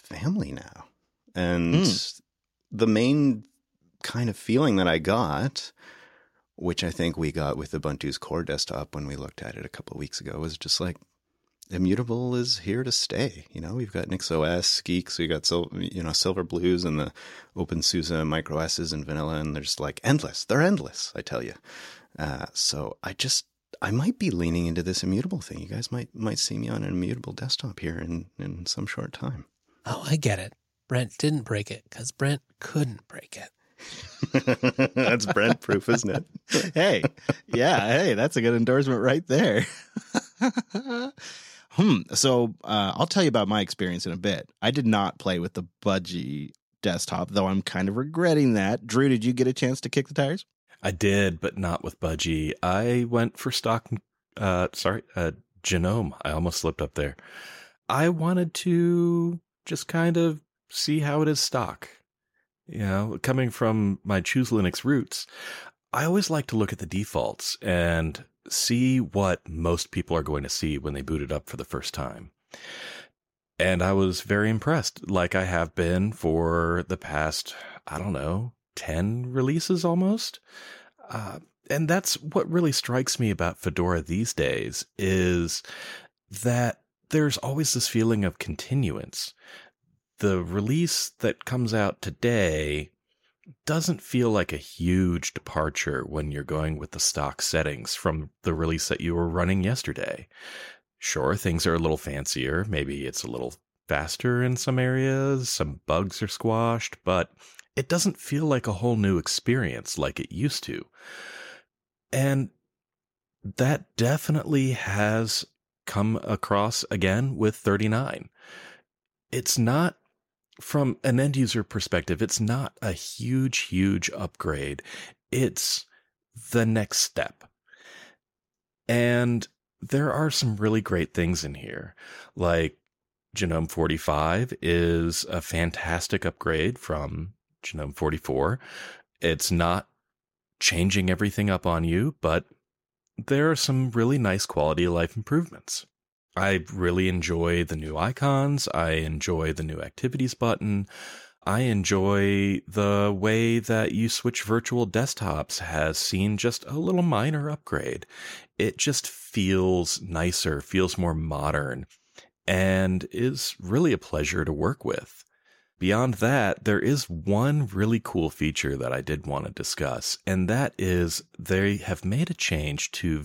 family now. And the main kind of feeling that I got, which I think we got with Ubuntu's core desktop when we looked at it a couple of weeks ago, was just like, Immutable is here to stay. You know, we've got NixOS, Geeks, we got Silver Blues and the OpenSUSE Micro S's and Vanilla, and they're just like endless. They're endless, I tell you. So I might be leaning into this Immutable thing. You guys might see me on an Immutable desktop here in some short time. Oh, I get it. Brent didn't break it because Brent couldn't break it. That's Brent proof, isn't it? Hey, that's a good endorsement right there. So I'll tell you about my experience in a bit. I did not play with the Budgie desktop, though I'm kind of regretting that. Drew, did you get a chance to kick the tires? I did, but not with Budgie. I went for stock, Genome. I almost slipped up there. I wanted to just kind of see how it is stock. You know, coming from my Choose Linux roots, I always like to look at the defaults and see what most people are going to see when they boot it up for the first time. And I was very impressed, like I have been for the past, 10 releases almost. And that's what really strikes me about Fedora these days, is that there's always this feeling of continuance. The release that comes out today doesn't feel like a huge departure when you're going with the stock settings from the release that you were running yesterday. Sure, things are a little fancier. Maybe it's a little faster in some areas. Some bugs are squashed, but it doesn't feel like a whole new experience like it used to. And that definitely has come across again with 39. It's not, from an end user perspective, it's not a huge upgrade. It's the next step. And there are some really great things in here. Like Genome 45 is a fantastic upgrade from Genome 44. It's not changing everything up on you, but there are some really nice quality of life improvements. I really enjoy the new icons. I enjoy the new activities button. I enjoy the way that you switch virtual desktops has seen just a little minor upgrade. It just feels nicer, feels more modern, and is really a pleasure to work with. Beyond that, there is one really cool feature that I did want to discuss, and that is they have made a change to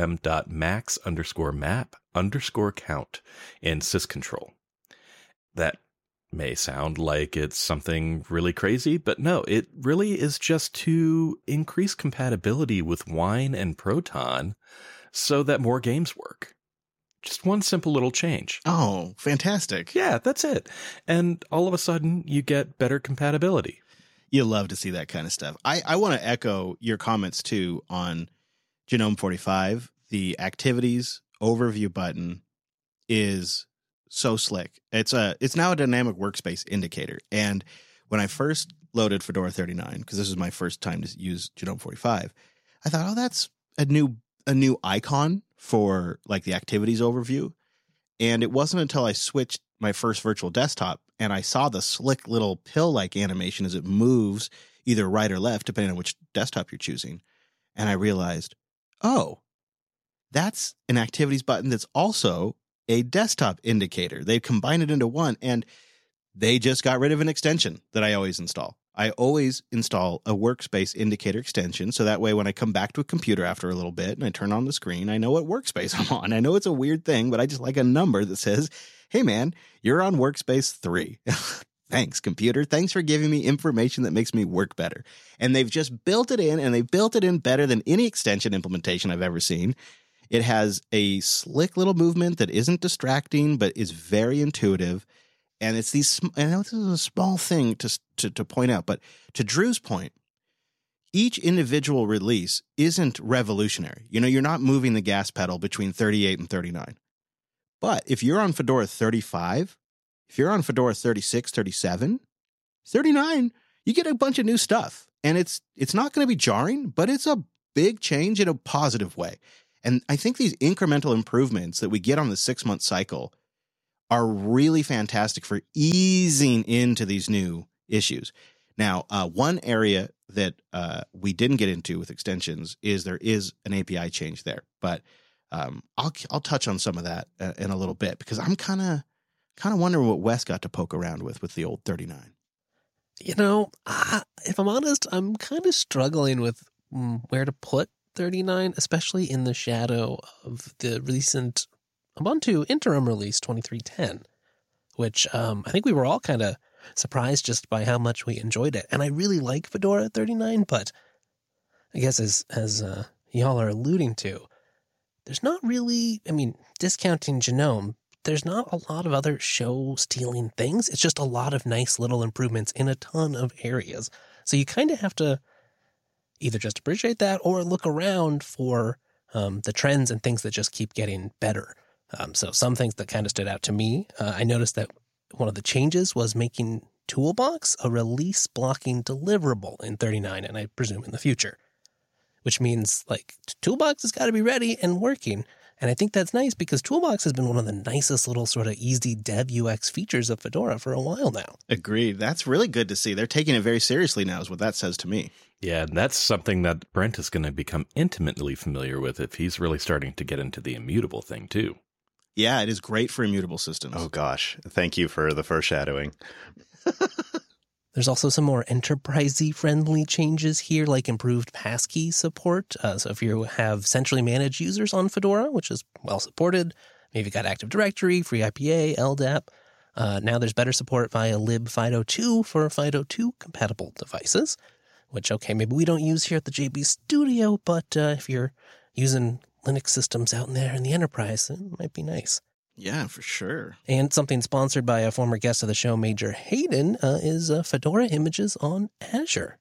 vm.max_map_count in syscontrol. That may sound like it's something really crazy, but no, it really is just to increase compatibility with Wine and Proton so that more games work. Just one simple little change. Oh, fantastic. Yeah, that's it. And all of a sudden, you get better compatibility. You love to see that kind of stuff. I want to echo your comments, too, on Genome 45. The activities overview button is so slick. It's now a dynamic workspace indicator. And when I first loaded Fedora 39, because this was my first time to use Genome 45, I thought, oh, that's a new icon for like the activities overview. And it wasn't until I switched my first virtual desktop and I saw the slick little pill-like animation as it moves either right or left, depending on which desktop you're choosing. And I realized, oh, that's an activities button that's also a desktop indicator. They combined it into one, and they just got rid of an extension that I always install. I always install a workspace indicator extension, so that way when I come back to a computer after a little bit and I turn on the screen, I know what workspace I'm on. I know it's a weird thing, but I just like a number that says, hey man, you're on workspace 3. Thanks, computer. Thanks for giving me information that makes me work better. And they've just built it in, and they built it in better than any extension implementation I've ever seen. It has a slick little movement that isn't distracting, but is very intuitive. And it's these, I know this is a small thing to point out, but to Drew's point, each individual release isn't revolutionary. You know, you're not moving the gas pedal between 38 and 39. But if you're on Fedora 35, if you're on Fedora 36, 37, 39, you get a bunch of new stuff. And it's not going to be jarring, but it's a big change in a positive way. And I think these incremental improvements that we get on the 6-month cycle are really fantastic for easing into these new issues. Now, one area that we didn't get into with extensions is there is an API change there, but I'll touch on some of that in a little bit, because I'm kind of wondering what Wes got to poke around with the old 39. You know, if I'm honest, I'm kind of struggling with where to put 39, especially in the shadow of the recent Ubuntu interim release 23.10, which I think we were all kind of surprised just by how much we enjoyed it. And I really like Fedora 39, but I guess as y'all are alluding to, there's not really, I mean, discounting GNOME, there's not a lot of other show-stealing things. It's just a lot of nice little improvements in a ton of areas. So you kind of have to either just appreciate that or look around for the trends and things that just keep getting better. So some things that kind of stood out to me, I noticed that one of the changes was making Toolbox a release blocking deliverable in 39, and I presume in the future, which means like Toolbox has got to be ready and working. And I think that's nice because Toolbox has been one of the nicest little sort of easy dev UX features of Fedora for a while now. Agreed. That's really good to see. They're taking it very seriously now is what that says to me. Yeah, and that's something that Brent is going to become intimately familiar with if he's really starting to get into the immutable thing too. Yeah, it is great for immutable systems. Oh, gosh. Thank you for the foreshadowing. There's also some more enterprise-y friendly changes here, like improved passkey support. So if you have centrally managed users on Fedora, which is well supported, maybe got Active Directory, FreeIPA, LDAP, now there's better support via libFido2 for FIDO2 compatible devices, which, okay, maybe we don't use here at the JB Studio, but if you're using Linux systems out in there in the enterprise, it might be nice. Yeah, for sure. And something sponsored by a former guest of the show, Major Hayden, is Fedora images on Azure.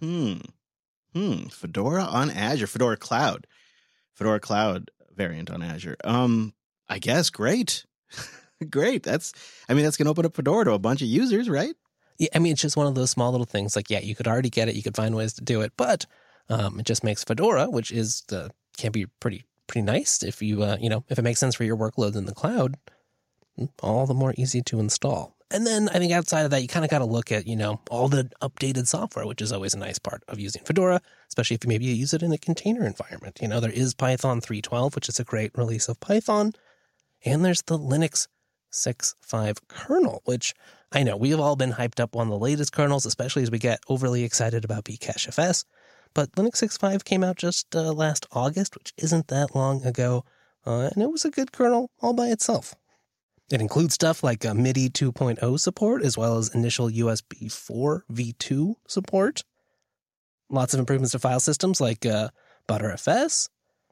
Fedora on Azure, Fedora Cloud variant on Azure. I guess great. Great. That's going to open up Fedora to a bunch of users, right? Yeah, I mean, it's just one of those small little things. Like, yeah, you could already get it. You could find ways to do it, but it just makes Fedora, which is can be pretty nice if you, if it makes sense for your workloads in the cloud, all the more easy to install. And then I think outside of that, you kind of got to look at, all the updated software, which is always a nice part of using Fedora, especially if maybe you use it in a container environment. There is Python 3.12, which is a great release of Python. And there's the Linux 6.5 kernel, which I know we've all been hyped up on the latest kernels, especially as we get overly excited about Bcachefs. But Linux 6.5 came out just last August, which isn't that long ago, and it was a good kernel all by itself. It includes stuff like MIDI 2.0 support, as well as initial USB 4 v2 support. Lots of improvements to file systems like Btrfs.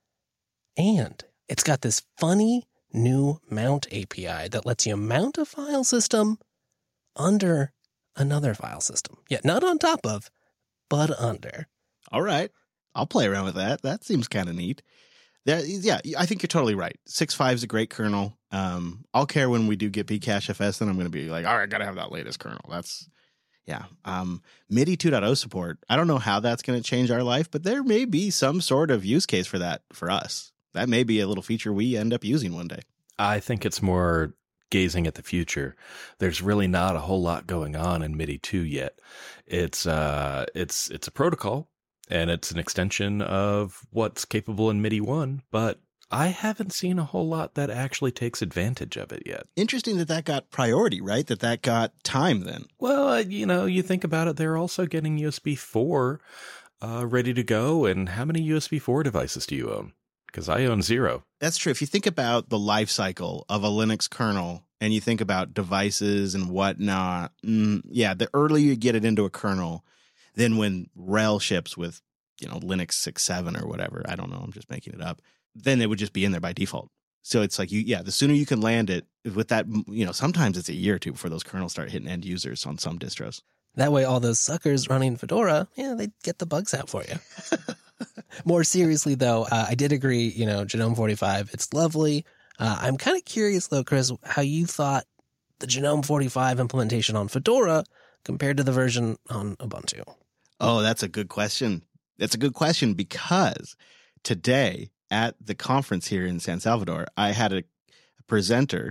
And it's got this funny new mount API that lets you mount a file system under another file system. Yeah, not on top of, but under. All right. I'll play around with that. That seems kind of neat. Yeah, I think you're totally right. 6.5 is a great kernel. I'll care when we do get Bcachefs, then I'm going to be like, all right, I got to have that latest kernel. Yeah. MIDI 2.0 support. I don't know how that's going to change our life, but there may be some sort of use case for that for us. That may be a little feature we end up using one day. I think it's more gazing at the future. There's really not a whole lot going on in MIDI 2 yet. It's a protocol. And it's an extension of what's capable in MIDI 1, but I haven't seen a whole lot that actually takes advantage of it yet. Interesting that got priority, right? That got time then. Well, you think about it, they're also getting USB 4 ready to go. And how many USB 4 devices do you own? Because I own 0. That's true. If you think about the life cycle of a Linux kernel and you think about devices and whatnot, the earlier you get it into a kernel, then when RHEL ships with, Linux 6.7 or whatever, I don't know, I'm just making it up, then it would just be in there by default. So it's like, the sooner you can land it with that, sometimes it's a year or two before those kernels start hitting end users on some distros. That way, all those suckers running Fedora, they get the bugs out for you. More seriously, though, I did agree, GNOME 45, it's lovely. I'm kind of curious, though, Chris, how you thought the GNOME 45 implementation on Fedora compared to the version on Ubuntu. Oh, that's a good question. That's a good question because today at the conference here in San Salvador, I had a presenter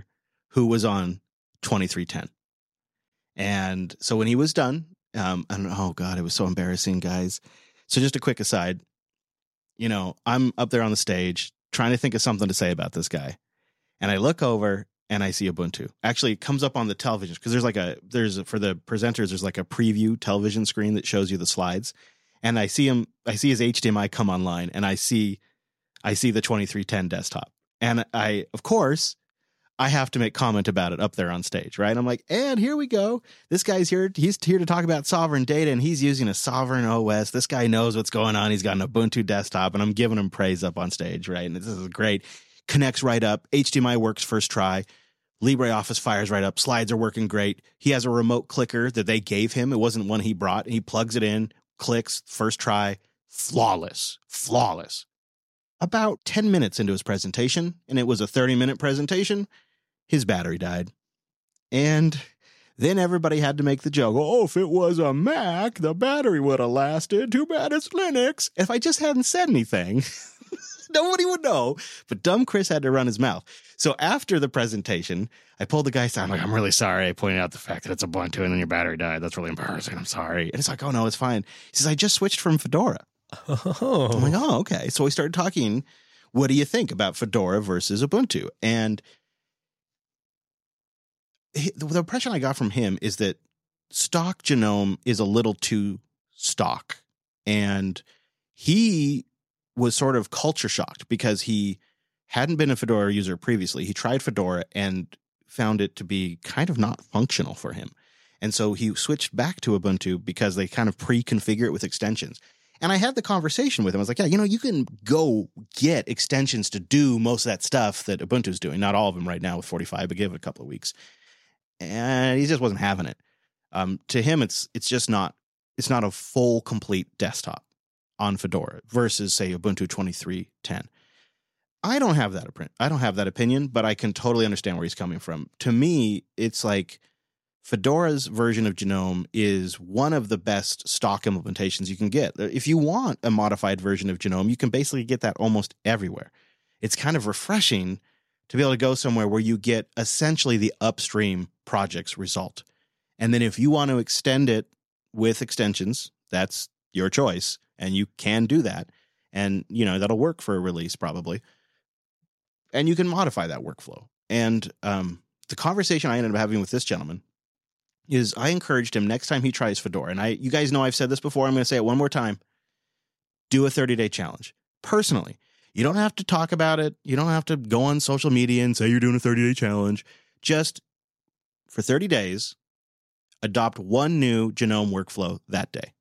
who was on 2310. And so when he was done, and oh God, it was so embarrassing, guys. So just a quick aside, I'm up there on the stage trying to think of something to say about this guy. And I look over and I see Ubuntu. Actually, it comes up on the television because for the presenters, there's like a preview television screen that shows you the slides. And I see his HDMI come online, and I see the 2310 desktop. And of course, I have to make comment about it up there on stage, right? I'm like, and here we go. This guy's here. He's here to talk about sovereign data, and he's using a sovereign OS. This guy knows what's going on. He's got an Ubuntu desktop, and I'm giving him praise up on stage, right? And this is great. Connects right up. HDMI works first try. LibreOffice fires right up. Slides are working great. He has a remote clicker that they gave him. It wasn't one he brought. He plugs it in, clicks, first try. Flawless. About 10 minutes into his presentation, and it was a 30-minute presentation, his battery died. And then everybody had to make the joke, oh, if it was a Mac, the battery would have lasted. Too bad it's Linux. If I just hadn't said anything, nobody would know. But dumb Chris had to run his mouth. So after the presentation, I pulled the guy aside. I'm like, I'm really sorry. I pointed out the fact that it's Ubuntu and then your battery died. That's really embarrassing. I'm sorry. And it's like, oh, no, it's fine. He says, I just switched from Fedora. Oh. I'm like, oh, okay. So we started talking, what do you think about Fedora versus Ubuntu? And the impression I got from him is that stock GNOME is a little too stock. And he was sort of culture shocked because he hadn't been a Fedora user previously. He tried Fedora and found it to be kind of not functional for him. And so he switched back to Ubuntu because they kind of pre-configure it with extensions. And I had the conversation with him. I was like, yeah, you can go get extensions to do most of that stuff that Ubuntu's doing. Not all of them right now with 45, but give it a couple of weeks. And he just wasn't having it. To him, it's not a full, complete desktop on Fedora versus, say, Ubuntu 23.10. I don't have that opinion, but I can totally understand where he's coming from. To me, it's like Fedora's version of GNOME is one of the best stock implementations you can get. If you want a modified version of GNOME, you can basically get that almost everywhere. It's kind of refreshing to be able to go somewhere where you get essentially the upstream project's result. And then if you want to extend it with extensions, that's your choice, and you can do that. And, that'll work for a release probably. And you can modify that workflow. And the conversation I ended up having with this gentleman is I encouraged him next time he tries Fedora, and you guys know I've said this before, I'm going to say it one more time, do a 30-day challenge. Personally, you don't have to talk about it. You don't have to go on social media and say you're doing a 30-day challenge. Just for 30 days, adopt one new GNOME workflow that day.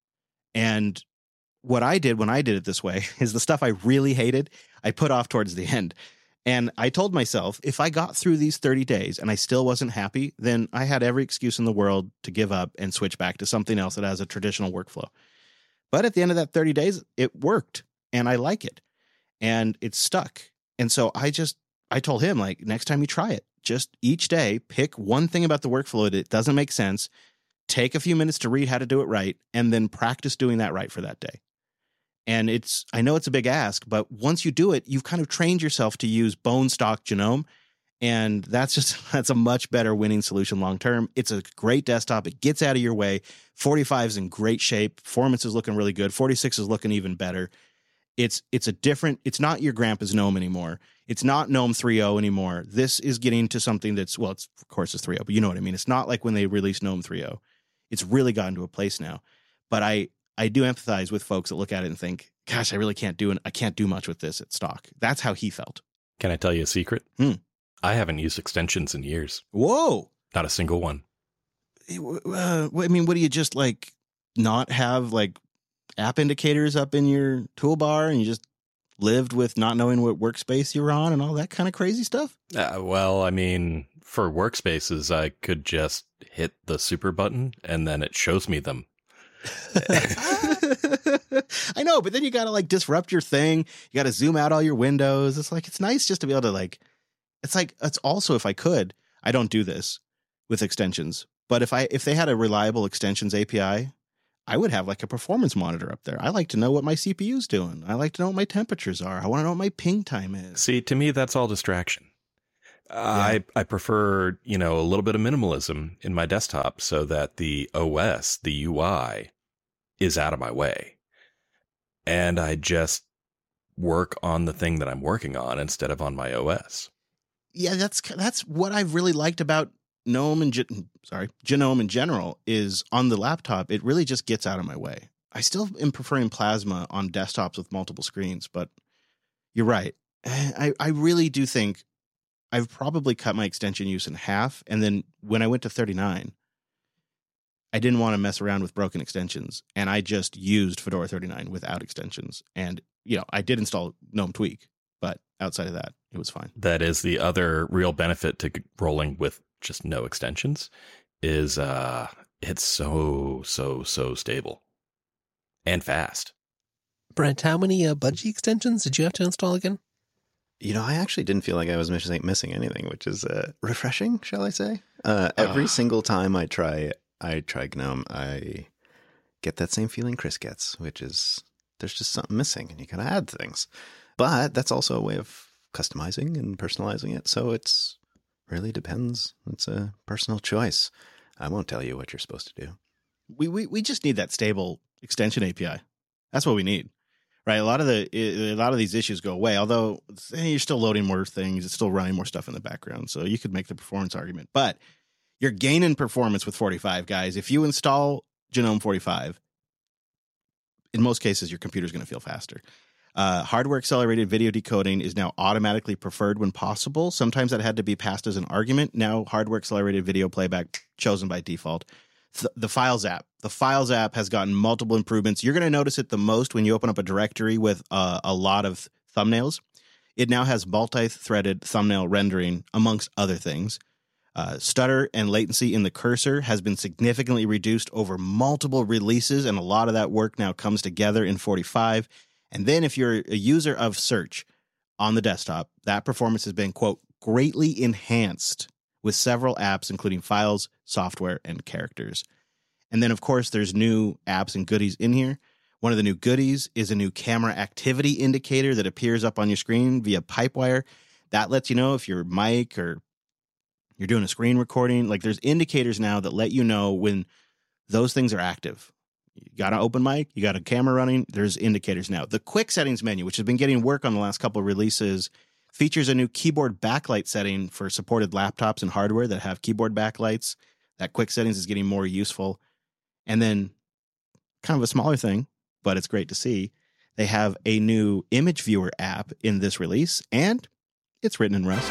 And what I did when I did it this way is the stuff I really hated, I put off towards the end. And I told myself, if I got through these 30 days and I still wasn't happy, then I had every excuse in the world to give up and switch back to something else that has a traditional workflow. But at the end of that 30 days, it worked, and I like it, and it's stuck. And so I told him, like, next time you try it, just each day, pick one thing about the workflow that doesn't make sense, take a few minutes to read how to do it right, and then practice doing that right for that day. And I know it's a big ask, but once you do it, you've kind of trained yourself to use bone stock GNOME. And that's a much better winning solution long term. It's a great desktop. It gets out of your way. 45 is in great shape. Performance is looking really good. 46 is looking even better. It's not your grandpa's GNOME anymore. It's not GNOME 3.0 anymore. This is getting to something that's, well, it's of course it's 3.0, but you know what I mean. It's not like when they released GNOME 3.0. It's really gotten to a place now. But I do empathize with folks that look at it and think, gosh, I really can't do much with this at stock. That's how he felt. Can I tell you a secret? I haven't used extensions in years. Whoa. Not a single one. I mean, what do you just like not have like app indicators up in your toolbar and you just lived with not knowing what workspace you're on and all that kind of crazy stuff? Well, I mean, for workspaces, I could just hit the super button and then it shows me them. I know, but then you got to like disrupt your thing. You got to zoom out all your windows. It's like, it's nice just to be able to like, it's also, if I could, I don't do this with extensions, but if they had a reliable extensions API, I would have like a performance monitor up there. I like to know what my CPU's doing. I like to know what my temperatures are. I want to know what my ping time is. See, to me, that's all distraction. I prefer, a little bit of minimalism in my desktop so that the OS, the UI, is out of my way. And I just work on the thing that I'm working on instead of on my OS. Yeah, that's what I've really liked about GNOME in general is on the laptop, it really just gets out of my way. I still am preferring Plasma on desktops with multiple screens, but you're right. I really do think I've probably cut my extension use in half. And then when I went to 39, I didn't want to mess around with broken extensions. And I just used Fedora 39 without extensions. And, I did install GNOME Tweak, but outside of that, it was fine. That is the other real benefit to rolling with just no extensions is it's so stable and fast. Brent, how many Budgie extensions did you have to install again? I actually didn't feel like I was missing anything, which is refreshing, shall I say? Every single time I try GNOME, I get that same feeling Chris gets, which is there's just something missing and you gotta add things. But that's also a way of customizing and personalizing it. So it's really depends. It's a personal choice. I won't tell you what you're supposed to do. We just need that stable extension API. That's what we need. Right, a lot of these issues go away. Although you're still loading more things, it's still running more stuff in the background. So you could make the performance argument, but you're gaining performance with 45, guys. If you install GNOME 45, in most cases, your computer's going to feel faster. Hardware accelerated video decoding is now automatically preferred when possible. Sometimes that had to be passed as an argument. Now hardware accelerated video playback chosen by default. The Files app. The Files app has gotten multiple improvements. You're going to notice it the most when you open up a directory with a lot of thumbnails. It now has multi-threaded thumbnail rendering, amongst other things. Stutter and latency in the cursor has been significantly reduced over multiple releases, and a lot of that work now comes together in 45. And then if you're a user of search on the desktop, that performance has been, quote, greatly enhanced with several apps, including Files, Software, and Characters. And then, of course, there's new apps and goodies in here. One of the new goodies is a new camera activity indicator that appears up on your screen via Pipewire. That lets you know if your mic or you're doing a screen recording. Like, there's indicators now that let you know when those things are active. You got an open mic, you got a camera running, there's indicators now. The quick settings menu, which has been getting work on the last couple of releases, features a new keyboard backlight setting for supported laptops and hardware that have keyboard backlights. That quick settings is getting more useful. And then, kind of a smaller thing, but it's great to see, they have a new image viewer app in this release, and it's written in Rust.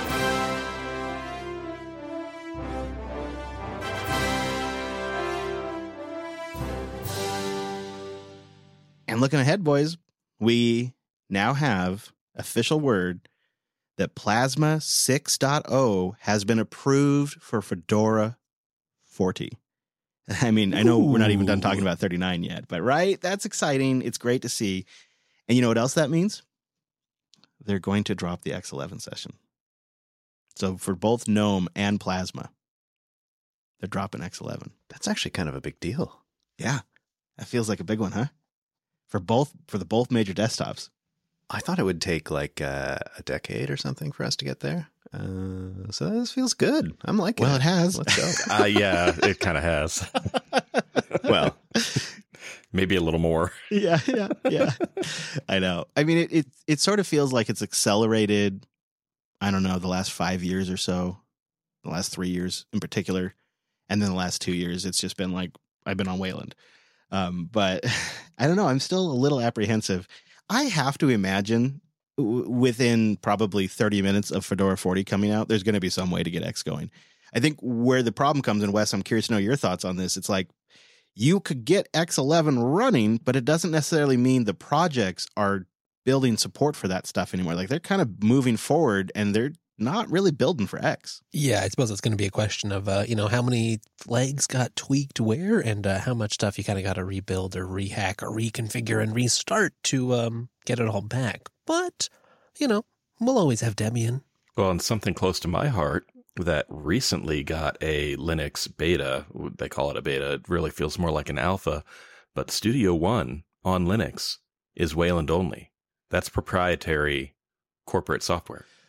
And looking ahead, boys, we now have official word that Plasma 6.0 has been approved for Fedora 40. I mean, I know we're not even done talking about 39 yet, but right? That's exciting. It's great to see. And you know what else that means? They're going to drop the X11 session. So for both GNOME and Plasma, they're dropping X11. That's actually kind of a big deal. Yeah. That feels like a big one, huh? For the both major desktops. I thought it would take like a decade or something for us to get there. So this feels good. I'm liking it. Well, it has. Let's go. Yeah, it kind of has. Well, maybe a little more. Yeah. I know. I mean, it sort of feels like it's accelerated, I don't know, the last 5 years or so, the last 3 years in particular. And then the last 2 years, it's just been like, I've been on Wayland. But I don't know. I'm still a little apprehensive. I have to imagine within probably 30 minutes of Fedora 40 coming out, there's going to be some way to get X going. I think where the problem comes in, Wes, I'm curious to know your thoughts on this. It's like you could get X11 running, but it doesn't necessarily mean the projects are building support for that stuff anymore. Like they're kind of moving forward and they're not really building for X. Yeah, I suppose it's going to be a question of, how many flags got tweaked where and how much stuff you kind of got to rebuild or rehack or reconfigure and restart to get it all back. But, we'll always have Debian. Well, and something close to my heart that recently got a Linux beta, they call it a beta, it really feels more like an alpha, but Studio One on Linux is Wayland only. That's proprietary corporate software.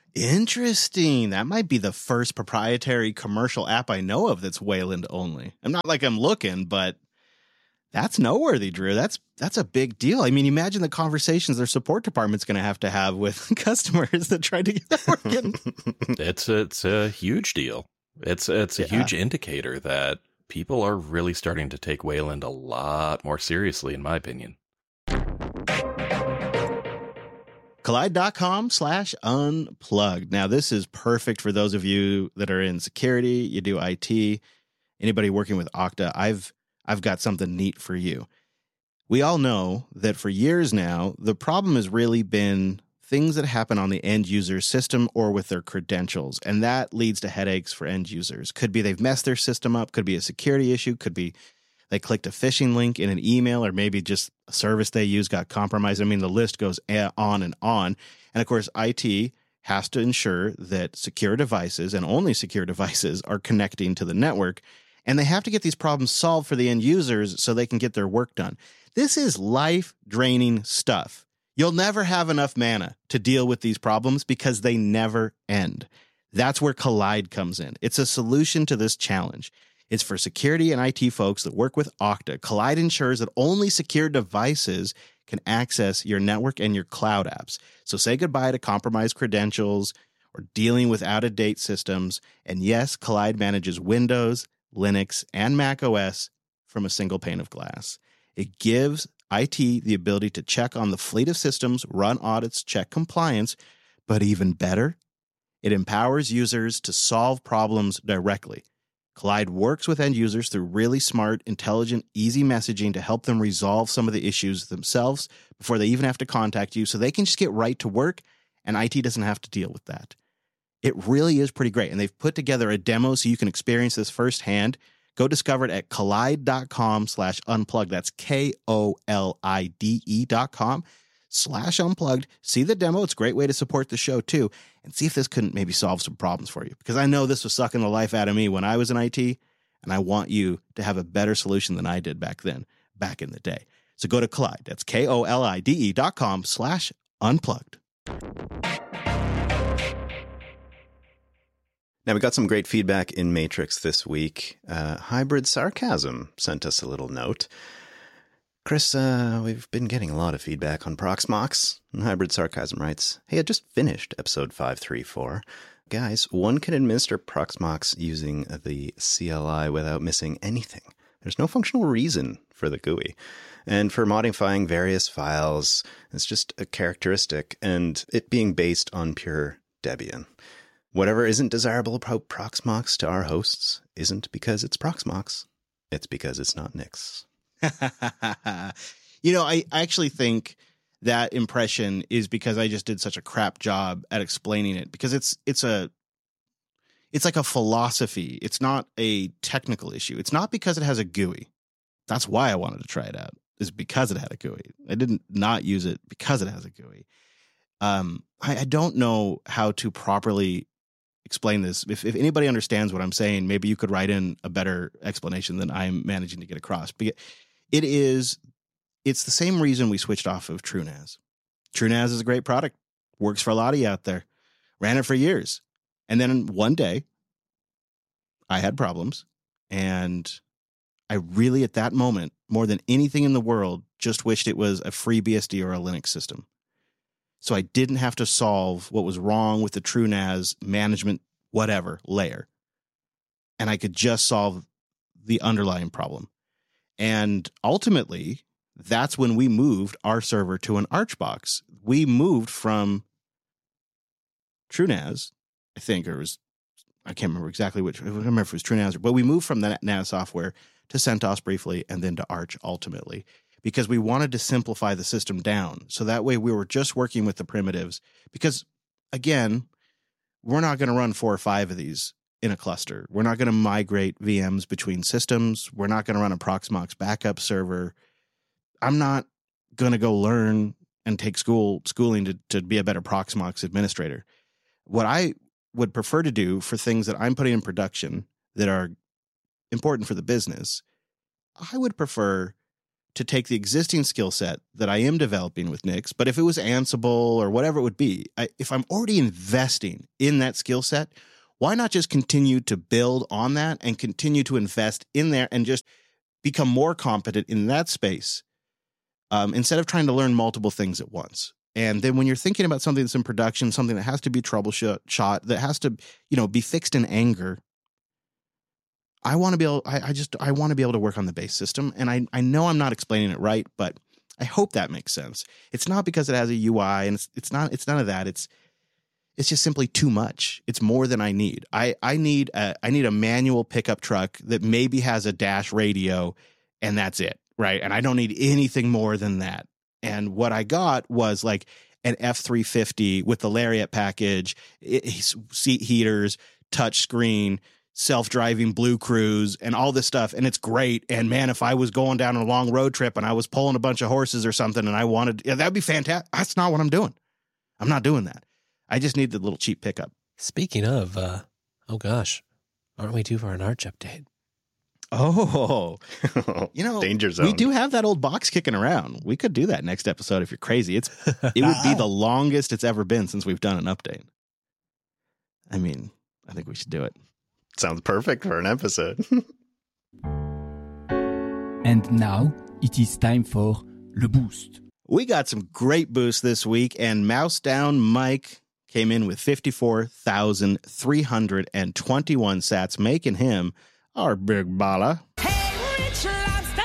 Interesting. That might be the first proprietary commercial app I know of that's Wayland only. I'm not like I'm looking, but that's noteworthy, Drew. That's a big deal. I mean, imagine the conversations their support department's going to have with customers that tried to get that working. It's a huge deal. It's a huge indicator that people are really starting to take Wayland a lot more seriously, in my opinion. Kolide.com/unplugged. Now, this is perfect for those of you that are in security, you do IT, anybody working with Okta. I've got something neat for you. We all know that for years now, the problem has really been things that happen on the end user system or with their credentials. And that leads to headaches for end users. Could be they've messed their system up, could be a security issue, could be they clicked a phishing link in an email, or maybe just a service they use got compromised. I mean, the list goes on and on. And of course, IT has to ensure that secure devices and only secure devices are connecting to the network. And they have to get these problems solved for the end users so they can get their work done. This is life-draining stuff. You'll never have enough mana to deal with these problems because they never end. That's where Kolide comes in. It's a solution to this challenge. It's for security and IT folks that work with Okta. Kolide ensures that only secure devices can access your network and your cloud apps. So say goodbye to compromised credentials or dealing with out-of-date systems. And yes, Kolide manages Windows, Linux, and Mac OS from a single pane of glass. It gives IT the ability to check on the fleet of systems, run audits, check compliance, but even better, it empowers users to solve problems directly. Kolide works with end users through really smart, intelligent, easy messaging to help them resolve some of the issues themselves before they even have to contact you, so they can just get right to work and IT doesn't have to deal with that. It really is pretty great, and they've put together a demo so you can experience this firsthand. Go discover it at kolide.com/unplugged. That's KOLIDE.com/unplugged. See the demo. It's a great way to support the show too. And see if this couldn't maybe solve some problems for you. Because I know this was sucking the life out of me when I was in IT, and I want you to have a better solution than I did back then, back in the day. So go to Kolide. That's KOLIDE.com/unplugged. Now, we got some great feedback in Matrix this week. Hybrid Sarcasm sent us a little note. Chris, we've been getting a lot of feedback on Proxmox. And Hybrid Sarcasm writes, hey, I just finished episode 534. Guys, one can administer Proxmox using the CLI without missing anything. There's no functional reason for the GUI. And for modifying various files, it's just a characteristic, and it being based on pure Debian. Whatever isn't desirable about Proxmox to our hosts isn't because it's Proxmox. It's because it's not Nix. You know, I actually think that impression is because I just did such a crap job at explaining it, because it's like a philosophy. It's not a technical issue. It's not because it has a GUI. That's why I wanted to try it out, is because it had a GUI. I didn't not use it because it has a GUI. I don't know how to properly explain this. If anybody understands what I'm saying, maybe you could write in a better explanation than I'm managing to get across. But it's the same reason we switched off of TrueNAS. TrueNAS is a great product. Works for a lot of you out there. Ran it for years. And then one day, I had problems. And I really, at that moment, more than anything in the world, just wished it was a FreeBSD or a Linux system. So I didn't have to solve what was wrong with the TrueNAS management, whatever, layer. And I could just solve the underlying problem. And ultimately, that's when we moved our server to an Archbox. We moved from TrueNAS, I think, or it was, I can't remember exactly which, I don't remember if it was TrueNAS, but we moved from that NAS software to CentOS briefly and then to Arch ultimately, because we wanted to simplify the system down. So that way we were just working with the primitives, because again, we're not going to run 4 or 5 of these in a cluster. We're not going to migrate VMs between systems. We're not going to run a Proxmox backup server. I'm not going to go learn and take schooling to be a better Proxmox administrator. What I would prefer to do for things that I'm putting in production that are important for the business, I would prefer to take the existing skill set that I am developing with Nix, but if it was Ansible or whatever it would be, if I'm already investing in that skill set, why not just continue to build on that and continue to invest in there and just become more competent in that space instead of trying to learn multiple things at once? And then when you're thinking about something that's in production, something that has to be troubleshot, that has to, be fixed in anger, I want to be able, I want to be able to work on the base system. And I know I'm not explaining it right, but I hope that makes sense. It's not because it has a UI, and it's none of that. It's just simply too much. It's more than I need. I need a manual pickup truck that maybe has a dash radio, and that's it, right? And I don't need anything more than that. And what I got was like an F-350 with the Lariat package, seat heaters, touch screen, self-driving Blue Cruise, and all this stuff. And it's great. And man, if I was going down a long road trip and I was pulling a bunch of horses or something and I wanted, that'd be fantastic. That's not what I'm doing. I'm not doing that. I just need the little cheap pickup. Speaking of, oh gosh, aren't we due for an Arch update? Oh, Danger Zone. We do have that old box kicking around. We could do that next episode if you're crazy. It would be the longest it's ever been since we've done an update. I mean, I think we should do it. Sounds perfect for an episode. And now it is time for Le Boost. We got some great boosts this week, and Mouse Down Mike came in with 54,321 sats, making him our big balla. Hey, Rich Lobster!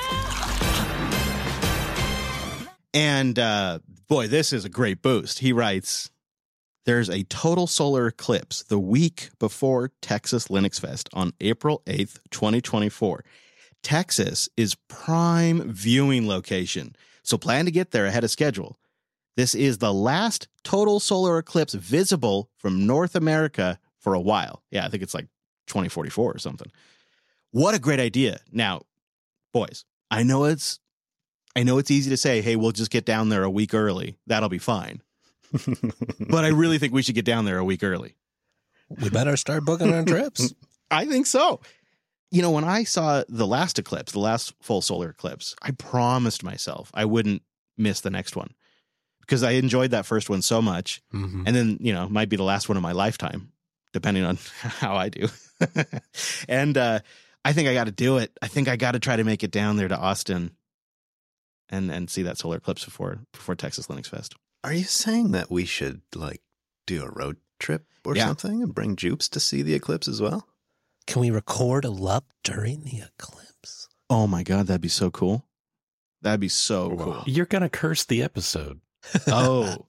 And boy, this is a great boost. He writes, there's a total solar eclipse the week before Texas Linux Fest on April 8th, 2024. Texas is prime viewing location, so plan to get there ahead of schedule. This is the last total solar eclipse visible from North America for a while. Yeah, I think it's like 2044 or something. What a great idea. Now, boys, I know it's easy to say, hey, we'll just get down there a week early. That'll be fine. But I really think we should get down there a week early. We better start booking our trips. I think so. When I saw the last eclipse, the last full solar eclipse, I promised myself I wouldn't miss the next one because I enjoyed that first one so much. Mm-hmm. And then, it might be the last one of my lifetime, depending on how I do. And I think I got to do it. I think I got to try to make it down there to Austin and see that solar eclipse before Texas Linux Fest. Are you saying that we should do a road trip or something and bring Jupes to see the eclipse as well? Can we record a LUP during the eclipse? Oh my God, that'd be so cool. That'd be so cool. You're going to curse the episode. Oh.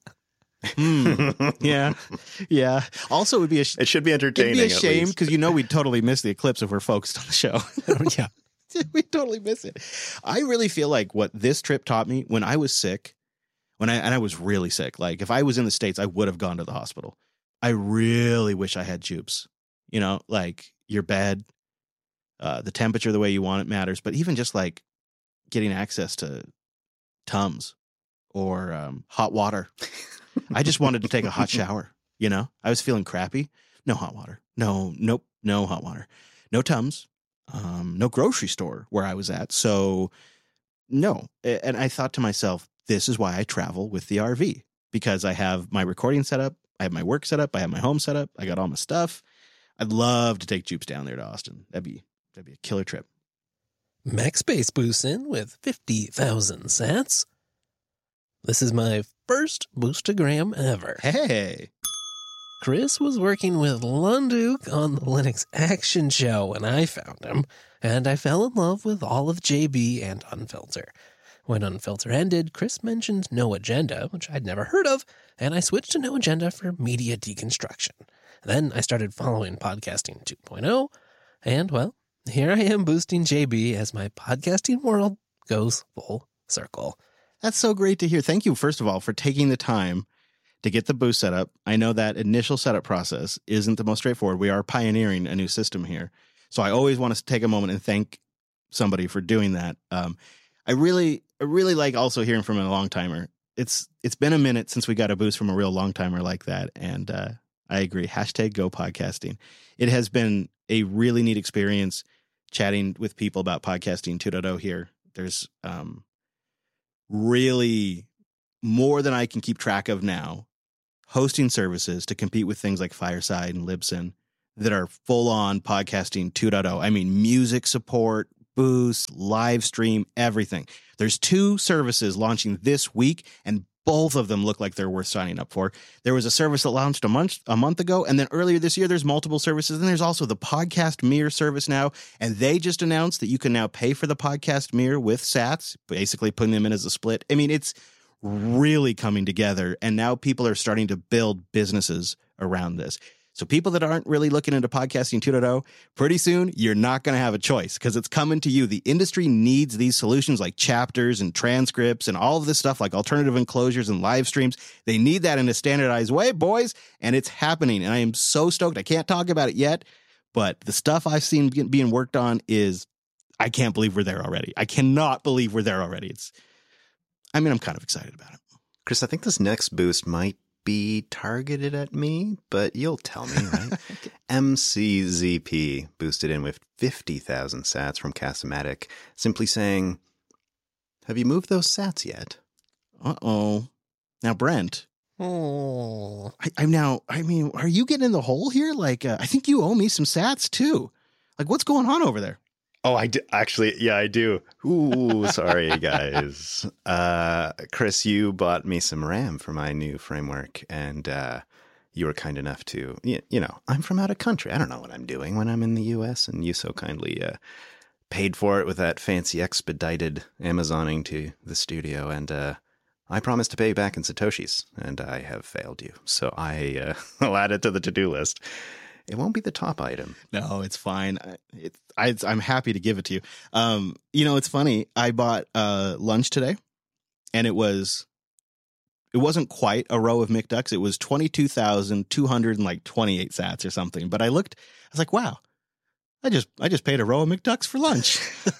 Yeah. Also, it should be entertaining. It'd be a shame because we'd totally miss the eclipse if we're focused on the show. Yeah. We'd totally miss it. I really feel like what this trip taught me when I was sick, and I was really sick, like if I was in the States, I would have gone to the hospital. I really wish I had Jupes. Like your bed, the temperature, the way you want it matters. But even just like getting access to Tums or hot water. I just wanted to take a hot shower. I was feeling crappy. No hot water. No hot water. No Tums. No grocery store where I was at. So no. And I thought to myself, this is why I travel with the RV, because I have my recording set up. I have my work set up. I have my home set up. I got all my stuff. I'd love to take Jupes down there to Austin. That'd be a killer trip. MaxSpace boosts in with 50,000 sats. This is my first Boostagram ever. Hey. Chris was working with Lunduke on the Linux Action Show when I found him, and I fell in love with all of JB and Unfilter. When Unfilter ended, Chris mentioned No Agenda, which I'd never heard of, and I switched to No Agenda for media deconstruction. Then I started following Podcasting 2.0, and, well, here I am boosting JB as my podcasting world goes full circle. That's so great to hear. Thank you, first of all, for taking the time to get the boost set up. I know that initial setup process isn't the most straightforward. We are pioneering a new system here. So I always want to take a moment and thank somebody for doing that. I really like also hearing from a long timer. It's been a minute since we got a boost from a real long timer like that. And I agree. #Go Podcasting. It has been a really neat experience chatting with people about Podcasting 2.0 here. There's really more than I can keep track of now, hosting services to compete with things like Fireside and Libsyn that are full-on podcasting 2.0. I mean, music support, boost, live stream, everything. There's 2 services launching this week, and both of them look like they're worth signing up for. There was a service that launched a month ago, and then earlier this year, there's multiple services. And there's also the Podcast Mirror service now, and they just announced that you can now pay for the Podcast Mirror with sats, basically putting them in as a split. I mean, it's really coming together, and now people are starting to build businesses around this. So people that aren't really looking into podcasting 2.0, pretty soon you're not going to have a choice because it's coming to you. The industry needs these solutions like chapters and transcripts and all of this stuff like alternative enclosures and live streams. They need that in a standardized way, boys, and it's happening. And I am so stoked. I can't talk about it yet, but the stuff I've seen being worked on is, I can't believe we're there already. I cannot believe we're there already. I'm kind of excited about it. Chris, I think this next boost might be targeted at me, but you'll tell me, right? MCZP boosted in with 50,000 sats from Casamatic, simply saying, have you moved those sats yet? Uh-oh. Now, Brent. Oh. Are you getting in the hole here? Like, I think you owe me some sats too. Like, what's going on over there? Oh, I do. Actually, yeah, I do. Ooh, sorry, guys. Chris, you bought me some RAM for my new framework, and you were kind enough to, I'm from out of country. I don't know what I'm doing when I'm in the U.S., and you so kindly paid for it with that fancy expedited Amazoning to the studio, and I promised to pay you back in Satoshis, and I have failed you. So I'll add it to the to-do list. It won't be the top item. No, it's fine. I'm happy to give it to you. It's funny. I bought lunch today, and it wasn't quite a row of McDucks. It was 22,228 sats or something. But I was like, wow, I just paid a row of McDucks for lunch.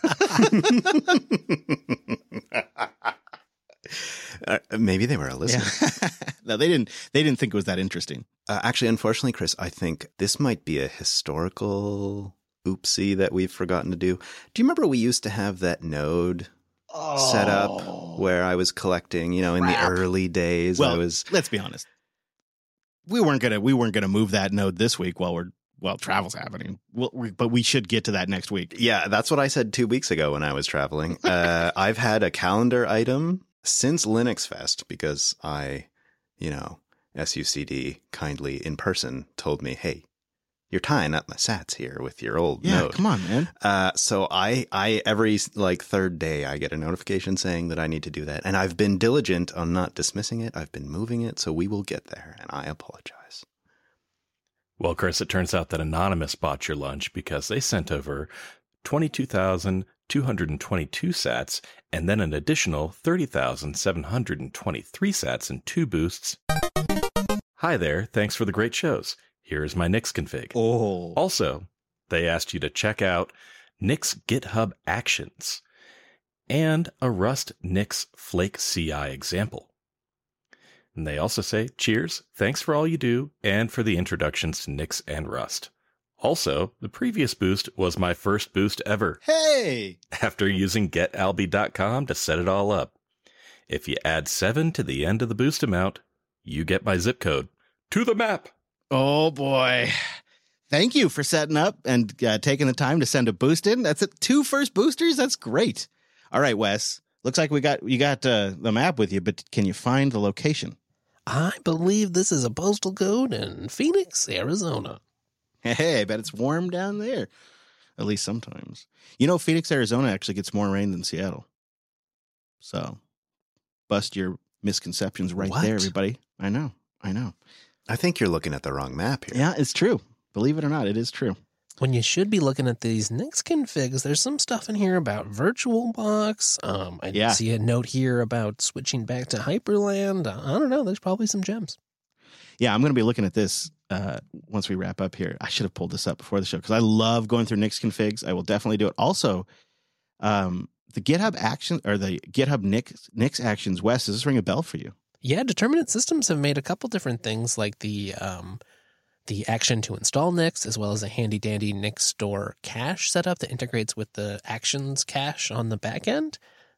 Maybe they were a listener. Yeah. No, they didn't think it was that interesting. Actually, unfortunately, Chris, I think this might be a historical oopsie that we've forgotten to do. Do you remember we used to have that node set up where I was collecting, in the early days? Well, let's be honest. We weren't gonna move that node this week while travel's happening. But we should get to that next week. Yeah, that's what I said 2 weeks ago when I was traveling. I've had a calendar item since Linux Fest because I, SUCD kindly in person told me, hey, you're tying up my sats here with your old node. Come on, man. So I every third day I get a notification saying that I need to do that. And I've been diligent on not dismissing it. I've been moving it. So we will get there. And I apologize. Well, Chris, it turns out that Anonymous bought your lunch because they sent over 22,222 sats and then an additional 30,723 sats and 2 boosts. Hi there. Thanks for the great shows. Here's my Nix config. Oh. Also, they asked you to check out Nix GitHub Actions and a Rust Nix Flake CI example. And they also say, cheers, thanks for all you do, and for the introductions to Nix and Rust. Also, the previous boost was my first boost ever. Hey! After using getalby.com to set it all up. If you add 7 to the end of the boost amount, you get my zip code to the map. Oh, boy. Thank you for setting up and taking the time to send a boost in. That's it. 2 first boosters? That's great. All right, Wes. Looks like you got the map with you, but can you find the location? I believe this is a postal code in Phoenix, Arizona. Hey, I bet it's warm down there. At least sometimes. Phoenix, Arizona actually gets more rain than Seattle. So, bust your misconceptions right there, everybody. I know. I think you're looking at the wrong map here. Yeah, it's true. Believe it or not, it is true. When you should be looking at these Nix configs, there's some stuff in here about VirtualBox. I see a note here about switching back to Hyperland. I don't know. There's probably some gems. Yeah, I'm going to be looking at this once we wrap up here. I should have pulled this up before the show because I love going through Nix configs. I will definitely do it. Also, the GitHub action or the GitHub Nix actions, Wes, does this ring a bell for you? Yeah, Determinate Systems have made a couple different things like the action to install Nix, as well as a handy-dandy Nix store cache setup that integrates with the Actions cache on the back end.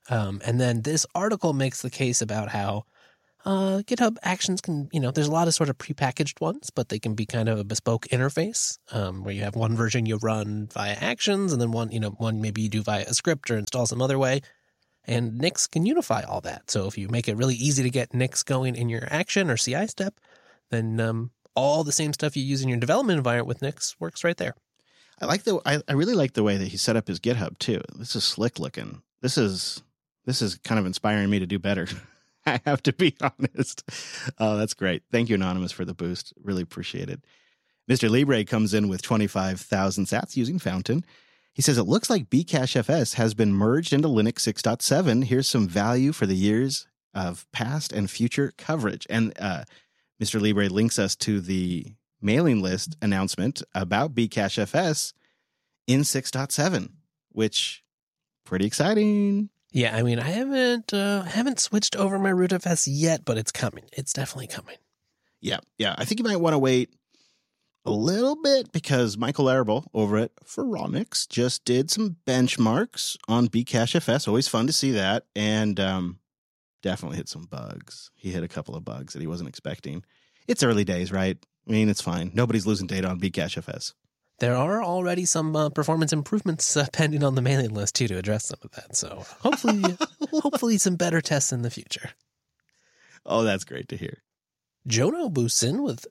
And then this article makes the case about how GitHub Actions can, there's a lot of sort of prepackaged ones, but they can be kind of a bespoke interface where you have one version you run via Actions, and then one maybe you do via a script or install some other way. And Nix can unify all that. So if you make it really easy to get Nix going in your action or CI step, then all the same stuff you use in your development environment with Nix works right there. I really like the way that he set up his GitHub too. This is slick looking. This is kind of inspiring me to do better. I have to be honest. Oh, that's great. Thank you, Anonymous, for the boost. Really appreciate it. Mr. Libre comes in with 25,000 sats using Fountain. He says, it looks like Bcachefs has been merged into Linux 6.7. Here's some value for the years of past and future coverage. And Mr. Libre links us to the mailing list announcement about Bcachefs in 6.7, which pretty exciting. Yeah, I mean, I haven't switched over my rootfs yet, but it's coming. It's definitely coming. Yeah. I think you might want to wait a little bit because Michael Arable over at Phoronix just did some benchmarks on Bcachefs. Always fun to see that. And definitely hit some bugs. He hit a couple of bugs that he wasn't expecting. It's early days, right? I mean, it's fine. Nobody's losing data on Bcachefs. There are already some performance improvements pending on the mailing list, too, to address some of that. So hopefully some better tests in the future. Oh, that's great to hear. Jono boosts in with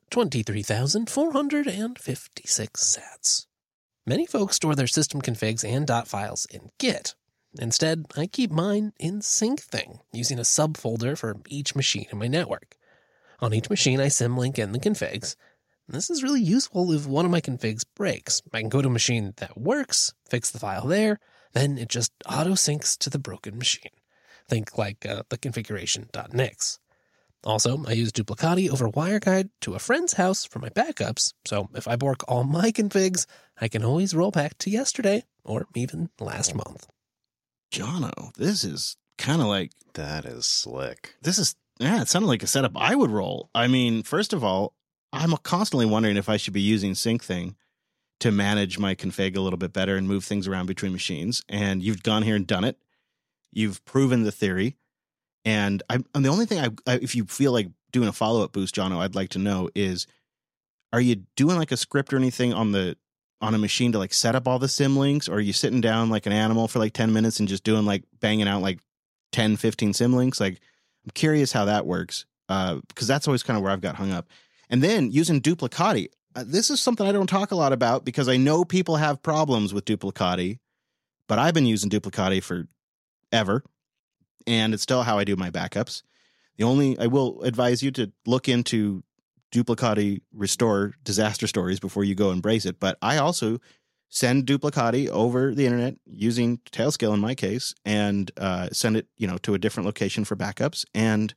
23,456 sats. Many folks store their system configs and .dot files in Git. Instead, I keep mine in SyncThing, using a subfolder for each machine in my network. On each machine, I symlink in the configs. This is really useful if one of my configs breaks. I can go to a machine that works, fix the file there, then it just auto-syncs to the broken machine. Think like the configuration.nix. Also, I use Duplicati over WireGuide to a friend's house for my backups, so if I bork all my configs, I can always roll back to yesterday or even last month. Jono, this is kind of like... That is slick. It sounded like a setup I would roll. I mean, first of all, I'm constantly wondering if I should be using SyncThing to manage my config a little bit better and move things around between machines. And you've gone here and done it. You've proven the theory. And the only thing if you feel like doing a follow-up boost, Jono, I'd like to know is, are you doing like a script or anything on a machine to like set up all the symlinks? Or are you sitting down like an animal for like 10 minutes and just doing like banging out like 10, 15 symlinks? Like, I'm curious how that works. Because that's always kind of where I've got hung up. And then using Duplicati. This is something I don't talk a lot about because I know people have problems with Duplicati, but I've been using Duplicati forever, and it's still how I do my backups. I will advise you to look into Duplicati restore disaster stories before you go embrace it. But I also send Duplicati over the internet using Tailscale in my case, and send it, to a different location for backups. And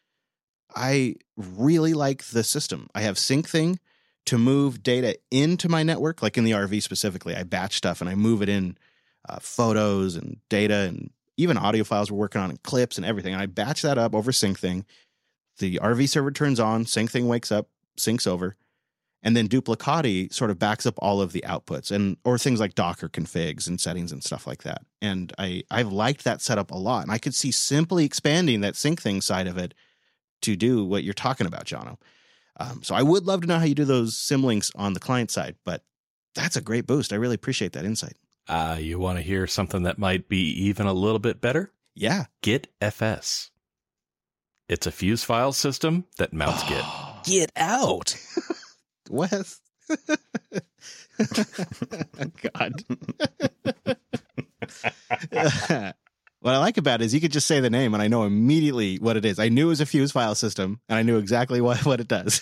I really like the system. I have SyncThing to move data into my network, like in the RV specifically. I batch stuff and I move it in photos and data and even audio files we're working on and clips and everything. And I batch that up over SyncThing. The RV server turns on, SyncThing wakes up, syncs over, and then Duplicati sort of backs up all of the outputs or things like Docker configs and settings and stuff like that. And I've liked that setup a lot. And I could see simply expanding that SyncThing side of it to do what you're talking about, Jono. So I would love to know how you do those symlinks on the client side, but that's a great boost. I really appreciate that insight. You want to hear something that might be even a little bit better? Yeah. GitFS. It's a fuse file system that mounts Git. Get out. Wes. God. What I like about it is you could just say the name and I know immediately what it is. I knew it was a fuse file system and I knew exactly what it does.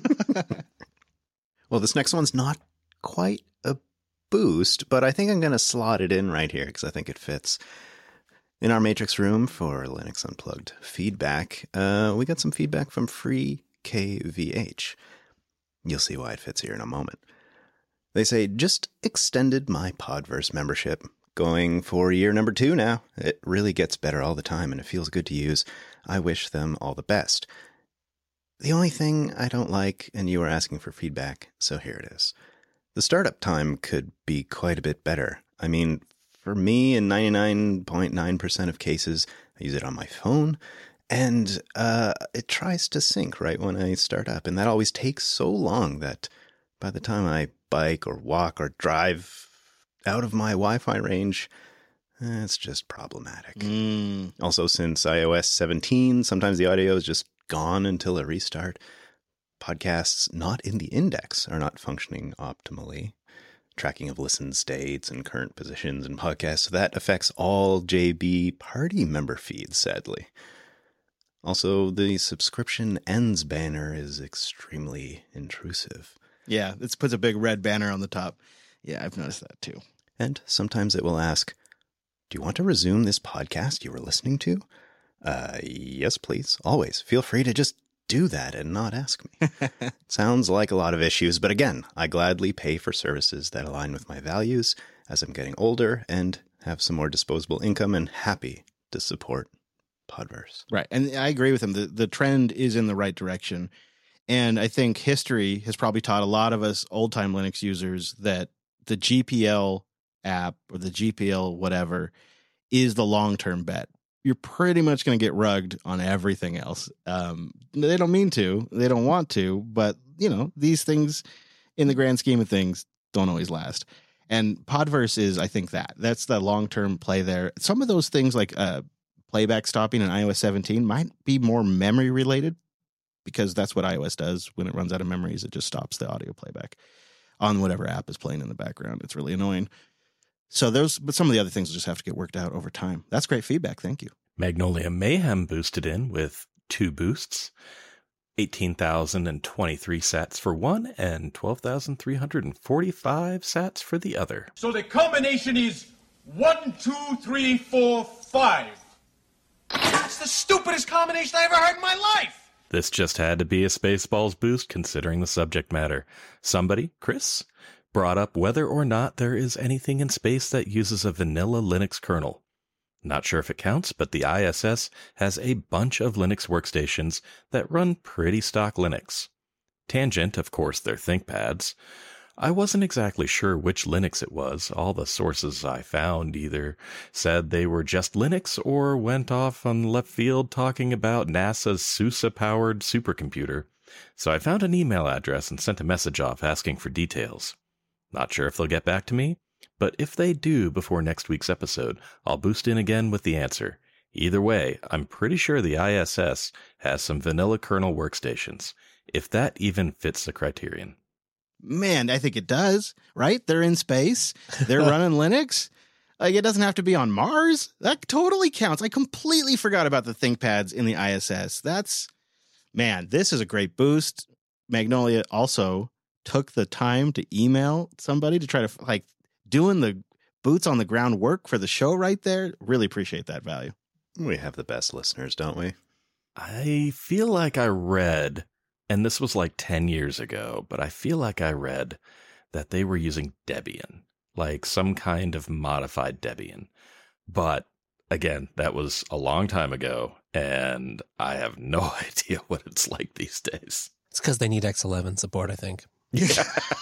Well, this next one's not quite a boost, but I think I'm going to slot it in right here because I think it fits. In our Matrix room for Linux Unplugged feedback, we got some feedback from FreeKVH. You'll see why it fits here in a moment. They say, just extended my Podverse membership. Going for year number 2 now. It really gets better all the time and it feels good to use. I wish them all the best. The only thing I don't like, and you were asking for feedback, so here it is. The startup time could be quite a bit better. I mean, for me, in 99.9% of cases, I use it on my phone, and it tries to sync right when I start up. And that always takes so long that by the time I bike or walk or drive out of my Wi-Fi range, it's just problematic. Also, since iOS 17, sometimes the audio is just gone until a restart. Podcasts not in the index are not functioning optimally. Tracking of listen states and current positions in podcasts, so that affects all JB Party member feeds, sadly. Also, the subscription ends banner is extremely intrusive. Yeah, this puts a big red banner on the top. Yeah, I've noticed that too. And sometimes it will ask, do you want to resume this podcast you were listening to? Yes, please. Always. Feel free to just do that and not ask me. Sounds like a lot of issues, but again, I gladly pay for services that align with my values as I'm getting older and have some more disposable income, and happy to support Podverse. Right. And I agree with him. The trend is in the right direction. And I think history has probably taught a lot of us old-time Linux users that the GPL app or the GPL whatever is the long-term bet. You're pretty much going to get rugged on everything else. They don't mean to. They don't want to. But, you know, these things in the grand scheme of things don't always last. And Podverse is, I think, that's the long-term play there. Some of those things like playback stopping in iOS 17 might be more memory related, because that's what iOS does when it runs out of memories. It just stops the audio playback on whatever app is playing in the background. It's really annoying. So but some of the other things will just have to get worked out over time. That's great feedback. Thank you. Magnolia Mayhem boosted in with 2 boosts, 18,023 sats for one and 12,345 sats for the other. So the combination is 1, 2, 3, 4, 5. That's the stupidest combination I ever heard in my life. This just had to be a Spaceballs boost considering the subject matter. Somebody, Chris, brought up whether or not there is anything in space that uses a vanilla Linux kernel. Not sure if it counts, but the ISS has a bunch of Linux workstations that run pretty stock Linux. Tangent, of course, their ThinkPads. I wasn't exactly sure which Linux it was. All the sources I found either said they were just Linux or went off on left field talking about NASA's SUSE-powered supercomputer. So I found an email address and sent a message off asking for details. Not sure if they'll get back to me, but if they do before next week's episode, I'll boost in again with the answer. Either way, I'm pretty sure the ISS has some vanilla kernel workstations, if that even fits the criterion. Man, I think it does, right? They're in space. They're running Linux. Like, it doesn't have to be on Mars. That totally counts. I completely forgot about the ThinkPads in the ISS. Man, this is a great boost. Magnolia also took the time to email somebody to try to, like, doing the boots on the ground work for the show right there. Really appreciate that value. We have the best listeners, don't we? I feel like I read, and this was like 10 years ago, but I feel like I read that they were using Debian, like some kind of modified Debian. But again, that was a long time ago, and I have no idea what it's like these days. It's because they need X11 support, I think. Yeah.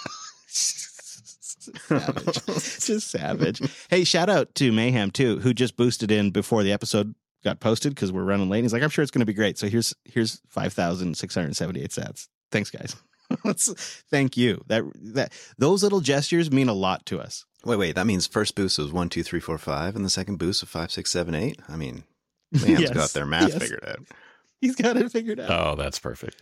Savage. Just savage. Hey, shout out to Mayhem, too, who just boosted in before the episode got posted because we're running late. He's like, I'm sure it's going to be great. So here's 5,678 sats. Thanks, guys. Thank you. That those little gestures mean a lot to us. Wait. That means first boost was 1, 2, 3, 4, 5, and the second boost of 5, 6, 7, 8. I mean, Mayhem's got their math figured out. He's got it figured out. Oh, that's perfect.